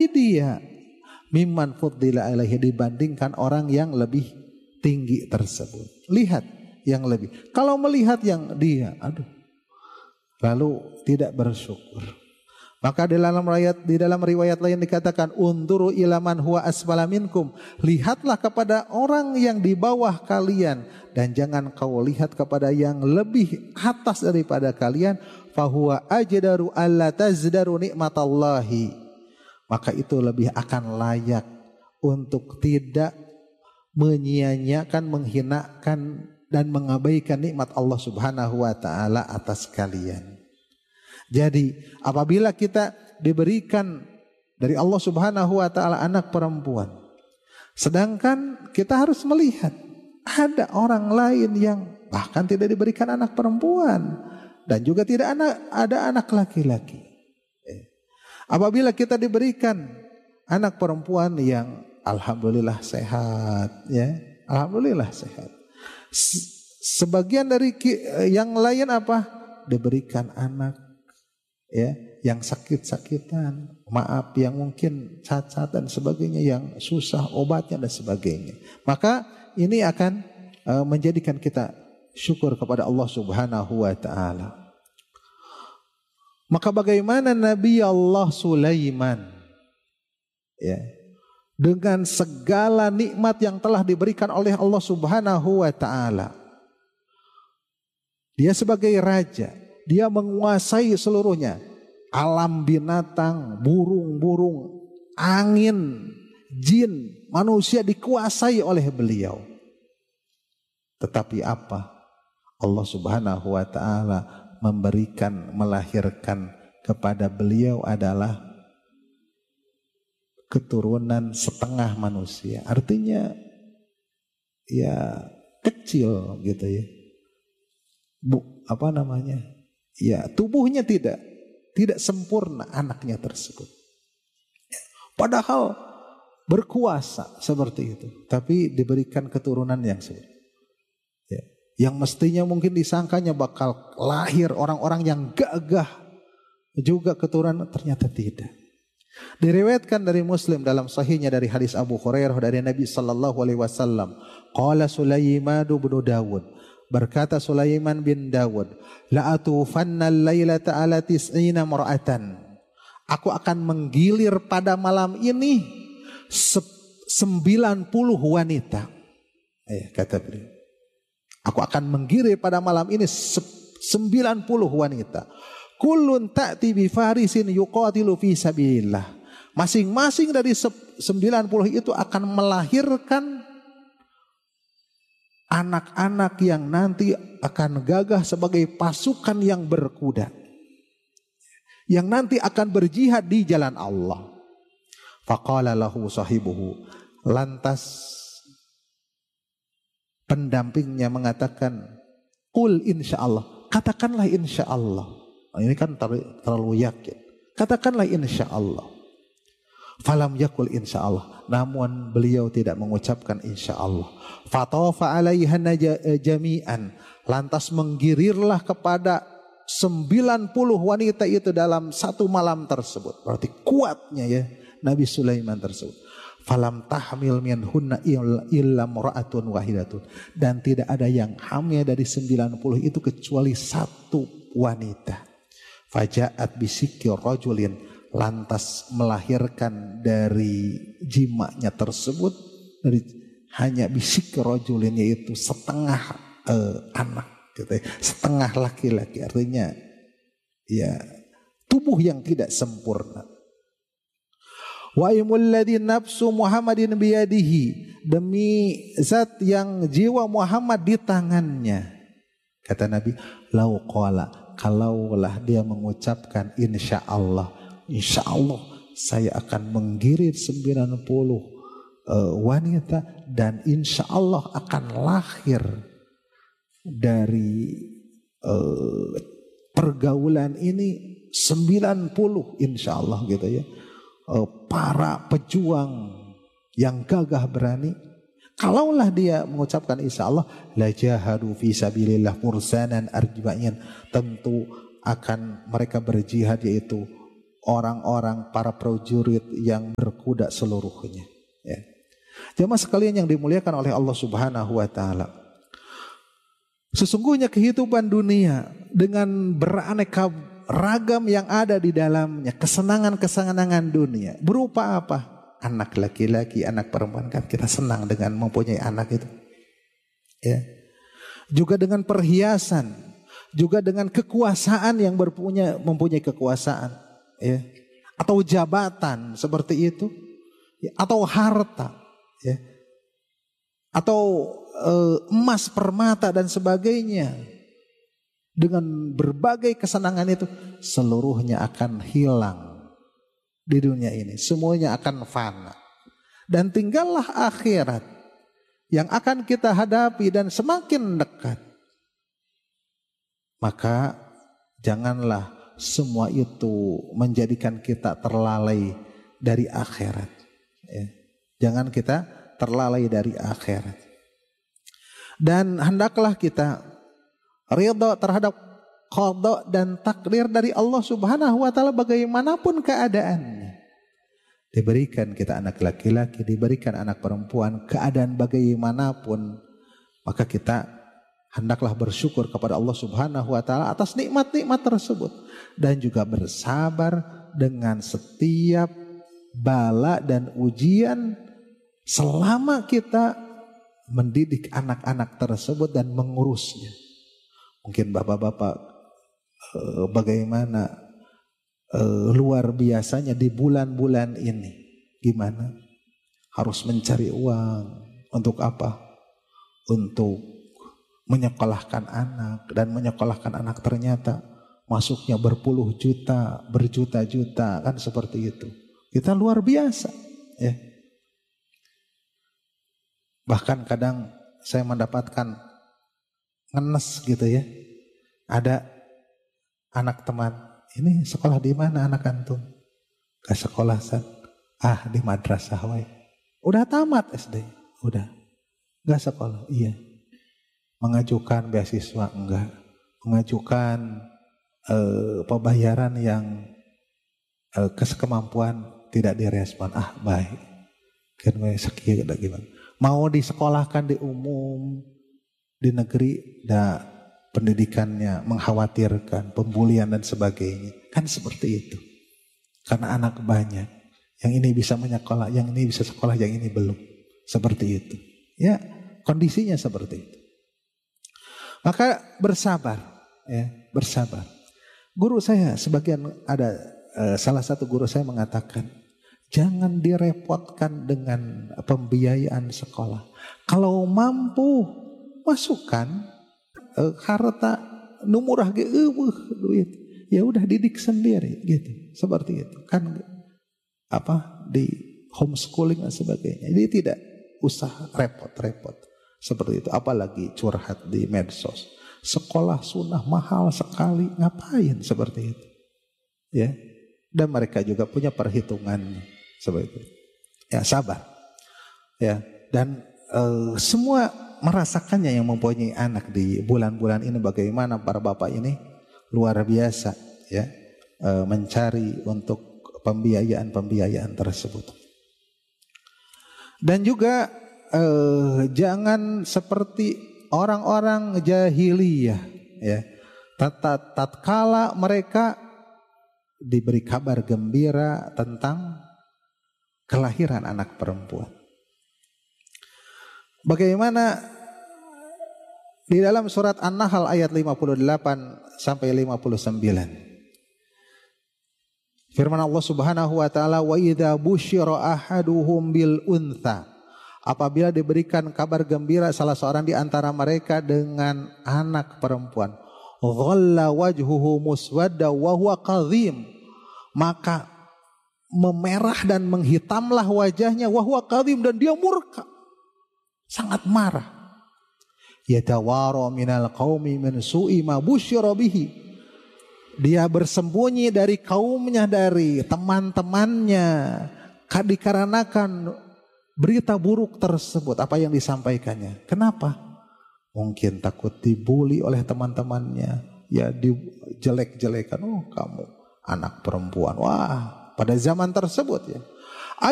dia mimman fuddila alaihi, dibandingkan orang yang lebih tinggi tersebut. Lihat yang lebih. Kalau melihat yang dia, lalu tidak bersyukur. Maka di dalam riwayat lain dikatakan unduru ilaman huwa asfala minkum, lihatlah kepada orang yang di bawah kalian dan jangan kau lihat kepada yang lebih atas daripada kalian, fahuwa ajdaru alla tazdaru nikmatallahi, maka itu lebih akan layak untuk tidak menyia-nyiakan, menghinakan dan mengabaikan nikmat Allah Subhanahu wa taala atas kalian. Jadi apabila kita diberikan dari Allah Subhanahu wa taala anak perempuan, sedangkan kita harus melihat ada orang lain yang bahkan tidak diberikan anak perempuan dan juga tidak ada anak laki-laki. Apabila kita diberikan anak perempuan yang alhamdulillah sehat, ya, alhamdulillah sehat. Sebagian dari yang lain apa? Diberikan anak, ya, yang sakit-sakitan, maaf, yang mungkin cacat dan sebagainya, yang susah obatnya dan sebagainya. Maka ini akan menjadikan kita syukur kepada Allah Subhanahu wa taala. Maka bagaimana Nabi Allah Sulaiman, ya, dengan segala nikmat yang telah diberikan oleh Allah Subhanahu wa taala. Dia sebagai raja, dia menguasai seluruhnya. Alam binatang, burung-burung, angin, jin, manusia dikuasai oleh beliau. Tetapi apa? Allah Subhanahu wa taala melahirkan kepada beliau adalah keturunan setengah manusia. Artinya ya kecil gitu ya. Ya, tubuhnya tidak sempurna anaknya tersebut. Padahal berkuasa seperti itu, tapi diberikan keturunan yang seperti itu. Ya, yang mestinya mungkin disangkanya bakal lahir orang-orang yang gagah juga keturunan, ternyata tidak. Diriwayatkan dari Muslim dalam sahihnya dari hadis Abu Hurairah dari Nabi sallallahu alaihi wasallam, qala Sulaiman bin Dawud, berkata Sulaiman bin Dawud, la atufanna al-lailata ala tis'ina mar'atan, aku akan menggilir pada malam ini 90 wanita. Kata beliau, aku akan menggilir pada malam ini 90 wanita. Kullun ta'ti bi farisin yuqatilu fi sabilillah. Masing-masing dari 90 itu akan melahirkan anak-anak yang nanti akan gagah sebagai pasukan yang berkuda, yang nanti akan berjihad di jalan Allah. Faqala lahu sahibuhu, lantas pendampingnya mengatakan, qul insyaallah, katakanlah insyaallah. Ini kan terlalu yakin. Katakanlah insyaallah. Falam yakul insyaallah, namun beliau tidak mengucapkan insyaallah. Fatawafa alaiha jami'an, lantas menggirirlah kepada 90 wanita itu dalam satu malam tersebut. Berarti kuatnya ya Nabi Sulaiman tersebut. Falam tahmil minhunna illa mura'atun wahidatun, dan tidak ada yang hamil dari 90 itu kecuali satu wanita. Faja'at bisikir rajulin, lantas melahirkan dari jimaknya tersebut, dari hanya bisikir rajulin, yaitu setengah anak gitu ya, setengah laki-laki, artinya ya tubuh yang tidak sempurna. Wa imul ladzi nafsu Muhammadin biyadihi, demi zat yang jiwa Muhammad di tangannya, kata Nabi, lau qala, kalaulah dia mengucapkan insyaallah, insyaallah saya akan menggirir 90 wanita dan insyaallah akan lahir dari pergaulan ini 90 insyaallah gitu ya, para pejuang yang gagah berani. Kalaulah dia mengucapkan insyaallah, la jahadu fi sabilillah mursanan arjiba'in, tentu akan mereka berjihad, yaitu orang-orang para prajurit yang berkuda seluruhnya. Ya. Jamaah sekalian yang dimuliakan oleh Allah Subhanahu wa taala. Sesungguhnya kehidupan dunia dengan beraneka ragam yang ada di dalamnya, kesenangan-kesenangan dunia. Berupa apa? Anak laki-laki, anak perempuan, kan kita senang dengan mempunyai anak itu. Ya. Juga dengan perhiasan, juga dengan kekuasaan yang mempunyai kekuasaan, ya. Atau jabatan seperti itu, ya. Atau harta, ya. Atau emas, permata dan sebagainya. Dengan berbagai kesenangan itu seluruhnya akan hilang di dunia ini. Semuanya akan fana. Dan tinggallah akhirat yang akan kita hadapi dan semakin dekat. Maka janganlah semua itu menjadikan kita terlalai dari akhirat. Ya. Jangan kita terlalai dari akhirat. Dan hendaklah kita ridha terhadap qada dan takdir dari Allah Subhanahu wa taala bagaimanapun keadaannya. Diberikan kita anak laki-laki, diberikan anak perempuan, keadaan bagaimanapun, maka kita hendaklah bersyukur kepada Allah Subhanahu wa taala atas nikmat-nikmat tersebut dan juga bersabar dengan setiap bala dan ujian selama kita mendidik anak-anak tersebut dan mengurusnya. Mungkin bapak-bapak bagaimana luar biasanya di bulan-bulan ini. Gimana? Harus mencari uang. Untuk apa? Untuk menyekolahkan anak. Dan menyekolahkan anak ternyata masuknya berpuluh juta, berjuta-juta. Kan seperti itu. Kita luar biasa. Ya. Bahkan kadang saya mendapatkan ngenes gitu ya. Ada anak teman, ini sekolah di mana anak antum? Ke sekolah San. Di madrasah wae. Udah tamat SD, udah. Gak sekolah, iya. Mengajukan beasiswa, enggak. Mengajukan pembayaran yang kemampuan tidak direspon. Baik. Kan sekian gimana? Mau disekolahkan di umum, di negeri, pendidikannya mengkhawatirkan, pembulian dan sebagainya. Kan seperti itu. Karena anak banyak. Yang ini bisa menyekolah, yang ini bisa sekolah, yang ini belum. Seperti itu. Ya, kondisinya seperti itu. Maka bersabar. Ya, bersabar. Guru saya, salah satu guru saya mengatakan, jangan direpotkan dengan pembiayaan sekolah. Kalau mampu masukkan harta numurah duit. Ya udah didik sendiri gitu. Seperti itu. Kan di homeschooling dan sebagainya. Jadi tidak usah repot-repot. Seperti itu. Apalagi curhat di medsos. Sekolah sunnah mahal sekali. Ngapain seperti itu? Ya. Dan mereka juga punya perhitungannya. Seperti itu. Ya, sabar. Ya, dan semua merasakannya yang mempunyai anak di bulan-bulan ini, bagaimana para bapak ini luar biasa ya, mencari untuk pembiayaan tersebut. Dan juga jangan seperti orang-orang jahiliyah ya. Tatkala mereka diberi kabar gembira tentang kelahiran anak perempuan. Bagaimana di dalam surat An-Nahl ayat 58 sampai 59. Firman Allah Subhanahu wa taala, "Wa idza busyira ahaduhum bil untha." Apabila diberikan kabar gembira salah seorang di antara mereka dengan anak perempuan, dhalla wajhuhu muswadda wa huwa kadhim. Maka memerah dan menghitamlah wajahnya, wahwa kadhim, dan dia murka, sangat marah. Yatawara minal qaumi min su'i ma busyira bihi. Dia bersembunyi dari kaumnya, dari teman-temannya, dikarenakan berita buruk tersebut, apa yang disampaikannya. Kenapa? Mungkin takut dibully oleh teman-temannya, ya dijelek-jelekan. Oh, kamu anak perempuan. Wah, pada zaman tersebut ya.